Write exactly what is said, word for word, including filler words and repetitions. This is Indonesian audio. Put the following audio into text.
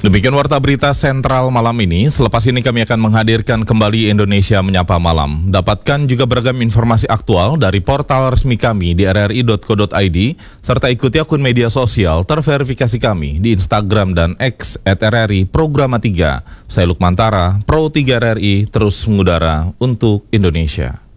Demikian Warta Berita Sentral malam ini. Selepas ini kami akan menghadirkan kembali Indonesia Menyapa Malam. Dapatkan juga beragam informasi aktual dari portal resmi kami di r r i dot co dot i d, serta ikuti akun media sosial terverifikasi kami di Instagram dan X at r r i Programa tiga. Saya Lukman Tara, Pro tiga R R I, terus mengudara untuk Indonesia.